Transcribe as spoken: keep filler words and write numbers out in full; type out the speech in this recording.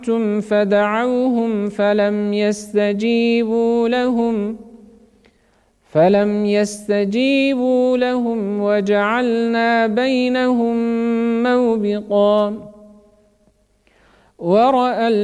فدعوهم فلم يستجيبوا لهم فلم يستجيبوا لهم وجعلنا بينهم موبقا ورأى